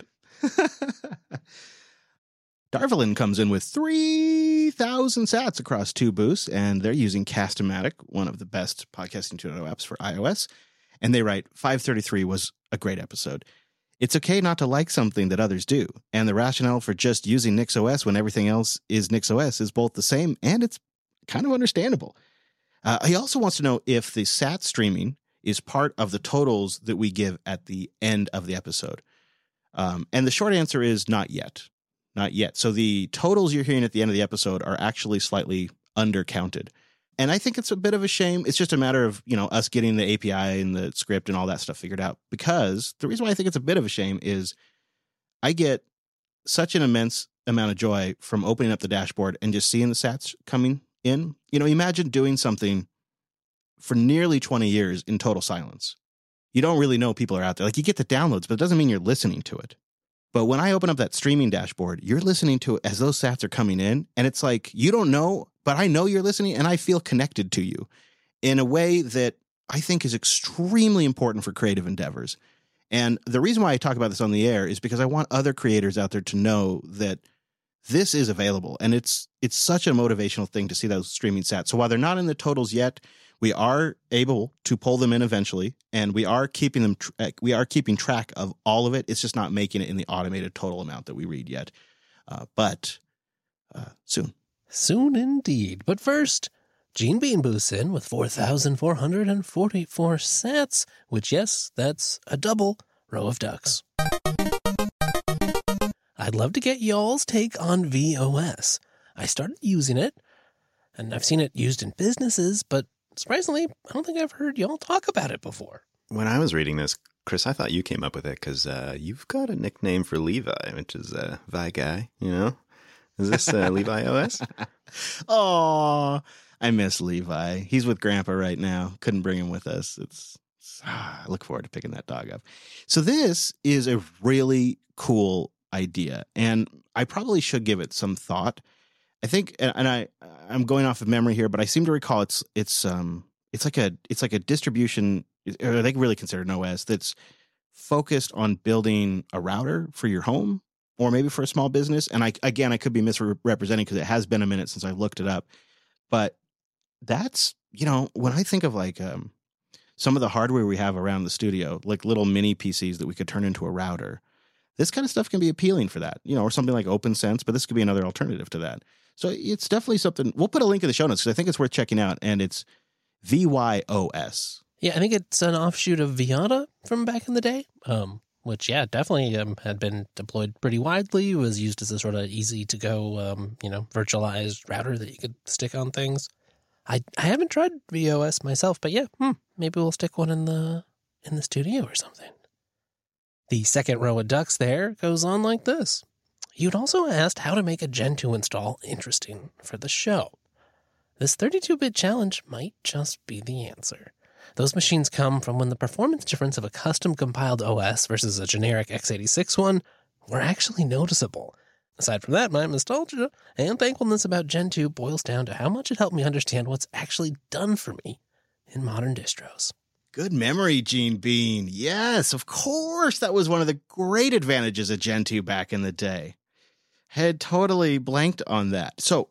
Darvelin comes in with 3,000 sats across 2 boosts, and they're using Cast-O-Matic, one of the best podcasting 2.0 apps for iOS. And they write, 533 was a great episode. It's okay not to like something that others do, and the rationale for just using NixOS when everything else is NixOS is both the same, and it's kind of understandable. He also wants to know if the sat streaming is part of the totals that we give at the end of the episode. And the short answer is not yet. Not yet. So the totals you're hearing at the end of the episode are actually slightly undercounted. And I think it's a bit of a shame. It's just a matter of, us getting the API and the script and all that stuff figured out. Because the reason why I think it's a bit of a shame is I get such an immense amount of joy from opening up the dashboard and just seeing the sats coming in. Imagine doing something for nearly 20 years in total silence. You don't really know people are out there. Like, you get the downloads, but it doesn't mean you're listening to it. But when I open up that streaming dashboard, you're listening to it as those sats are coming in. And it's like, you don't know, but I know you're listening and I feel connected to you in a way that I think is extremely important for creative endeavors. And the reason why I talk about this on the air is because I want other creators out there to know that this is available. And it's such a motivational thing to see those streaming sats. So while they're not in the totals yet, we are able to pull them in eventually, and we are keeping them. We are keeping track of all of it. It's just not making it in the automated total amount that we read yet, but soon. Soon indeed. But first, Gene Bean boosts in with 4,444 sats, which, yes, that's a double row of ducks. I'd love to get y'all's take on VOS. I started using it, and I've seen it used in businesses, but surprisingly, I don't think I've heard y'all talk about it before. When I was reading this, Chris, I thought you came up with it because you've got a nickname for Levi, which is Vi Guy, you know? Is this Levi OS? Oh, I miss Levi. He's with Grandpa right now. Couldn't bring him with us. I look forward to picking that dog up. So this is a really cool idea, and I probably should give it some thought. I think, and I'm going off of memory here, but I seem to recall it's like a distribution, or they really consider an OS that's focused on building a router for your home or maybe for a small business. And I could be misrepresenting because it has been a minute since I've looked it up, but that's, when I think of like some of the hardware we have around the studio, like little mini PCs that we could turn into a router, this kind of stuff can be appealing for that, or something like OpenSense, but this could be another alternative to that. So it's definitely something. We'll put a link in the show notes because I think it's worth checking out, and it's VYOS. Yeah, I think it's an offshoot of Viata from back in the day, which, yeah, definitely had been deployed pretty widely. It was used as a sort of easy-to-go, virtualized router that you could stick on things. I haven't tried VOS myself, but yeah, maybe we'll stick one in the studio or something. The second row of ducks there goes on like this. You'd also asked how to make a Gen 2 install interesting for the show. This 32-bit challenge might just be the answer. Those machines come from when the performance difference of a custom-compiled OS versus a generic x86 one were actually noticeable. Aside from that, my nostalgia and thankfulness about Gen 2 boils down to how much it helped me understand what's actually done for me in modern distros. Good memory, Gene Bean. Yes, of course. That was one of the great advantages of Gen 2 back in the day. Had totally blanked on that. So,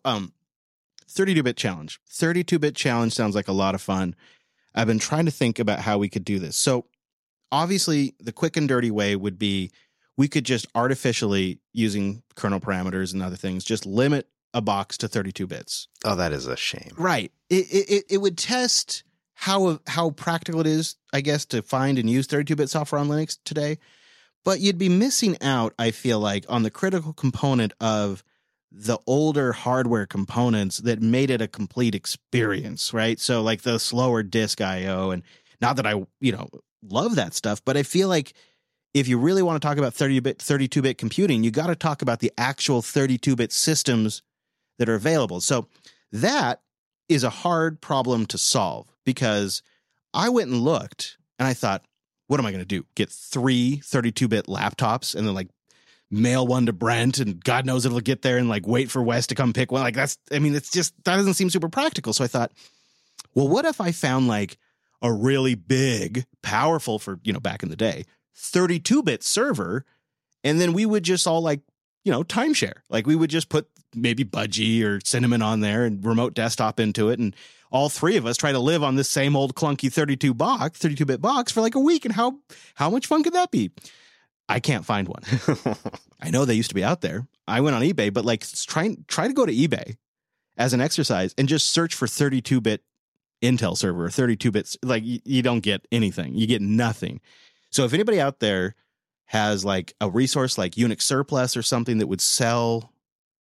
32-bit challenge. 32-bit challenge sounds like a lot of fun. I've been trying to think about how we could do this. So, obviously, the quick and dirty way would be we could just artificially, using kernel parameters and other things, just limit a box to 32 bits. Oh, that is a shame. Right. It would test how practical it is, I guess, to find and use 32-bit software on Linux today. But you'd be missing out, I feel like, on the critical component of the older hardware components that made it a complete experience, right? So like the slower disk IO, and not that I, love that stuff, but I feel like if you really want to talk about 32-bit computing, you got to talk about the actual 32-bit systems that are available. So that is a hard problem to solve because I went and looked and I thought, what am I going to do? Get 3 32-bit laptops and then like mail one to Brent and God knows it'll get there and like wait for Wes to come pick one. Like it's just, that doesn't seem super practical. So I thought, well, what if I found like a really big, powerful for, back in the day, 32-bit server, and then we would just all like, timeshare. Like we would just put maybe Budgie or Cinnamon on there and remote desktop into it, and all three of us try to live on this same old clunky 32-bit box for like a week. And how much fun could that be? I can't find one. I know they used to be out there. I went on eBay, but like try to go to eBay as an exercise and just search for 32-bit Intel server or 32-bit. Like you don't get anything. You get nothing. So if anybody out there has like a resource like Unix Surplus or something that would sell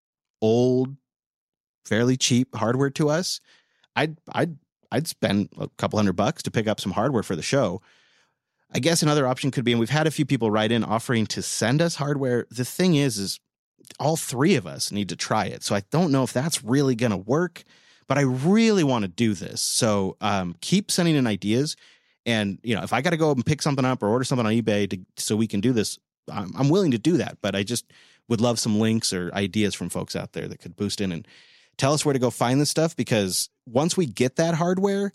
old, fairly cheap hardware to us, I'd spend a couple $100 to pick up some hardware for the show. I guess another option could be, and we've had a few people write in offering to send us hardware. The thing is all three of us need to try it. So I don't know if that's really going to work, but I really want to do this. So keep sending in ideas. And, if I got to go and pick something up or order something on eBay so we can do this, I'm willing to do that. But I just would love some links or ideas from folks out there that could boost in and tell us where to go find this stuff. Because once we get that hardware,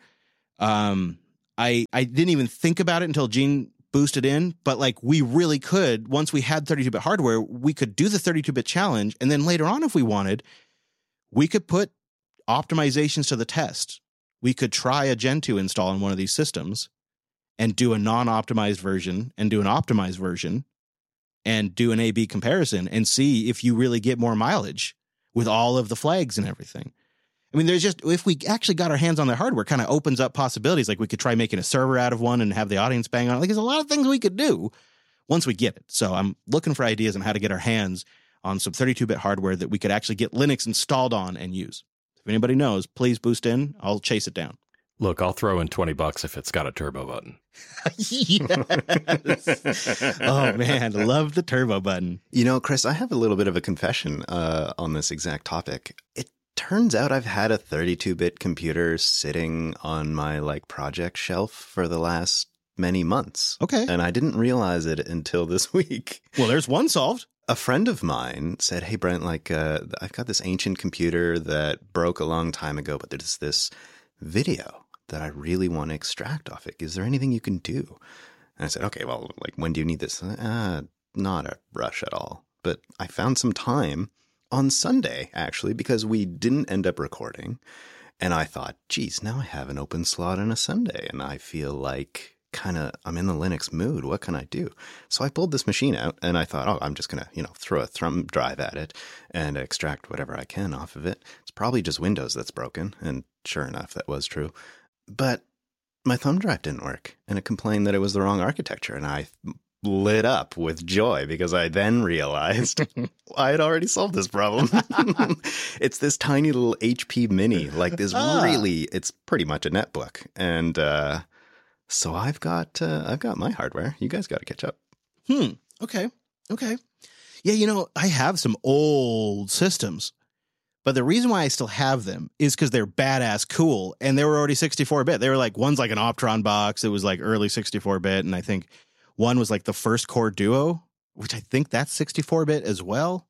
I didn't even think about it until Gene boosted in. But like we really could, once we had 32-bit hardware, we could do the 32-bit challenge. And then later on, if we wanted, we could put optimizations to the test. We could try a Gen 2 install on one of these systems and do a non-optimized version and do an optimized version and do an A/B comparison and see if you really get more mileage with all of the flags and everything. I mean, there's just, if we actually got our hands on the hardware, kind of opens up possibilities. Like we could try making a server out of one and have the audience bang on it. Like there's a lot of things we could do once we get it. So I'm looking for ideas on how to get our hands on some 32-bit hardware that we could actually get Linux installed on and use. If anybody knows, please boost in. I'll chase it down. Look, I'll throw in $20 if it's got a turbo button. Yes. Oh, man. Love the turbo button. Chris, I have a little bit of a confession on this exact topic. It turns out I've had a 32-bit computer sitting on my project shelf for the last many months. Okay. And I didn't realize it until this week. Well, there's one solved. A friend of mine said, hey, Brent, I've got this ancient computer that broke a long time ago, but there's this video that I really want to extract off it. Is there anything you can do? And I said, okay, well, when do you need this? Not a rush at all. But I found some time on Sunday, actually, because we didn't end up recording. And I thought, geez, now I have an open slot on a Sunday. And I feel like I'm in the Linux mood. What can I do? So I pulled this machine out and I thought, I'm just going to, throw a thumb drive at it and extract whatever I can off of it. It's probably just Windows that's broken. And sure enough, that was true. But my thumb drive didn't work, and it complained that it was the wrong architecture, and I lit up with joy because I then realized I had already solved this problem. It's this tiny little HP Mini, it's pretty much a netbook, and so I've got my hardware. You guys got to catch up. Okay. Yeah, I have some old systems. But the reason why I still have them is because they're badass cool, and they were already 64-bit. They were one's like an Optron box. It was early 64-bit, and I think one was the first Core Duo, which I think that's 64-bit as well.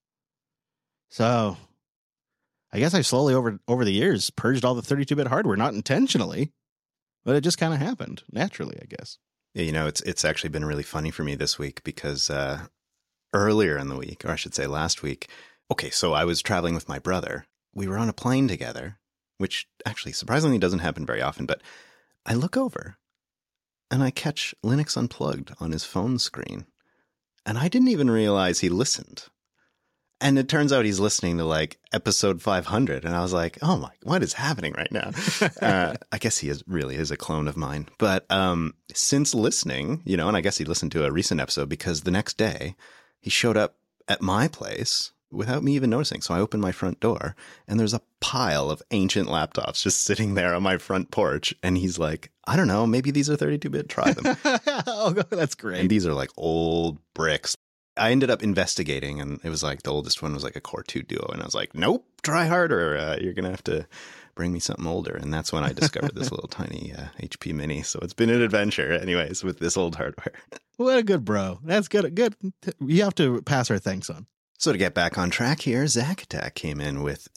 So I guess I slowly over the years purged all the 32-bit hardware, not intentionally, but it just kind of happened naturally, I guess. Yeah, it's actually been really funny for me this week because earlier in the week, or I should say last week. Okay, so I was traveling with my brother. We were on a plane together, which actually surprisingly doesn't happen very often, but I look over and I catch Linux Unplugged on his phone screen. And I didn't even realize he listened. And it turns out he's listening to episode 500. And I was like, oh my, what is happening right now? I guess he really is a clone of mine. But since listening, and I guess he listened to a recent episode because the next day he showed up at my place without me even noticing. So I opened my front door and there's a pile of ancient laptops just sitting there on my front porch. And he's like, I don't know, maybe these are 32-bit, try them. Oh, that's great. And these are old bricks. I ended up investigating and it was the oldest one was a Core 2 Duo. And I was like, nope, try harder. You're going to have to bring me something older. And that's when I discovered this little tiny HP Mini. So it's been an adventure anyways with this old hardware. What a good bro. That's good. Good. You have to pass our thanks on. So to get back on track here, Zack Attack came in with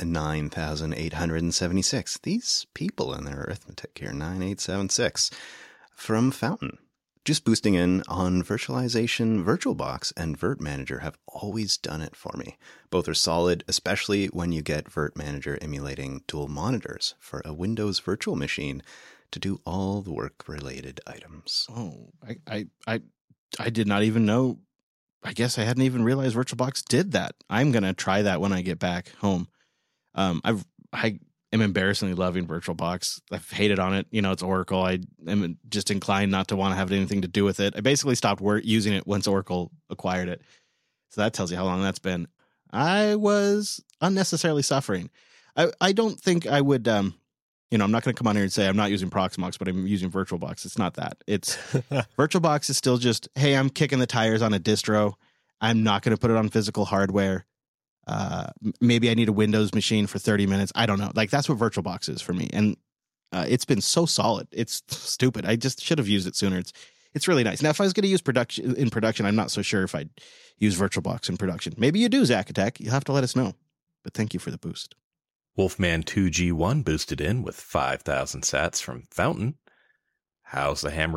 9,876. These people in their arithmetic here, 9876 from Fountain. Just boosting in on virtualization. VirtualBox and Virt Manager have always done it for me. Both are solid, especially when you get Virt Manager emulating dual monitors for a Windows virtual machine to do all the work-related items. Oh, I did not even know. I guess I hadn't even realized VirtualBox did that. I'm going to try that when I get back home. I am embarrassingly loving VirtualBox. I've hated on it. It's Oracle. I am just inclined not to want to have anything to do with it. I basically stopped using it once Oracle acquired it. So that tells you how long that's been. I was unnecessarily suffering. I don't think I would, I'm not going to come on here and say I'm not using Proxmox, but I'm using VirtualBox. It's not that. It's VirtualBox is still just, hey, I'm kicking the tires on a distro. I'm not going to put it on physical hardware. Maybe I need a Windows machine for 30 minutes. I don't know. Like that's what VirtualBox is for me. And it's been so solid. It's stupid. I just should have used it sooner. It's really nice. Now, if I was going to use production, I'm not so sure if I'd use VirtualBox in production. Maybe you do, Zack Attack. You'll have to let us know. But thank you for the boost. Wolfman 2G1 boosted in with 5,000 sats from Fountain. How's the hammer